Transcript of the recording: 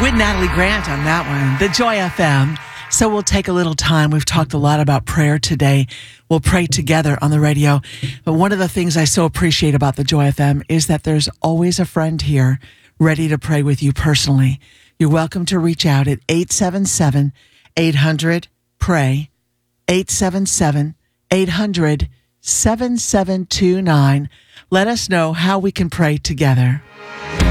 With Natalie Grant on that one, the Joy FM. So we'll take a little time. We've talked a lot about prayer today. We'll pray together on the radio. But one of the things I so appreciate about the Joy FM is that there's always a friend here ready to pray with you personally. You're welcome to reach out at 877-800-PRAY, 877-800-7729. Let us know how we can pray together.